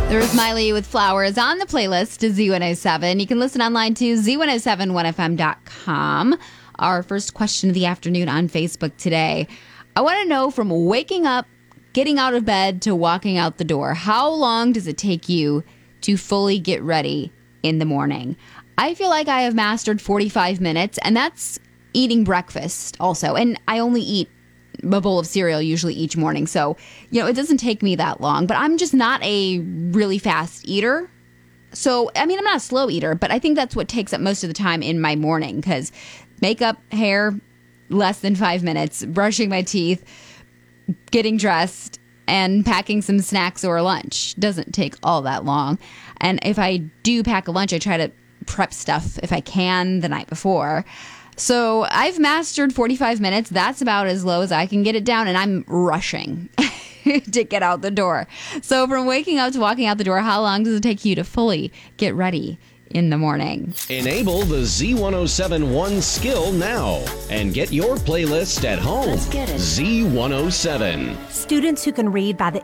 There's Miley with Flowers on the playlist to Z107. You can listen online to Z1071FM.com. Our first question of the afternoon on Facebook today. I want to know, from waking up, getting out of bed to walking out the door, how long does it take you to fully get ready in the morning? I feel like I have mastered 45 minutes, and that's eating breakfast also. And I only eat a bowl of cereal usually each morning. So, it doesn't take me that long, but I'm just not a really fast eater. So, I'm not a slow eater, but I think that's what takes up most of the time in my morning, because makeup, hair, less than 5 minutes, brushing my teeth, getting dressed, and packing some snacks or lunch doesn't take all that long. And if I do pack a lunch, I try to prep stuff if I can the night before. So I've mastered 45 minutes. That's about as low as I can get it down, and I'm rushing to get out the door. So from waking up to walking out the door, how long does it take you to fully get ready in the morning? Enable the Z107 One skill now and get your playlist at home. Let's get it. Z107. Students who can read by the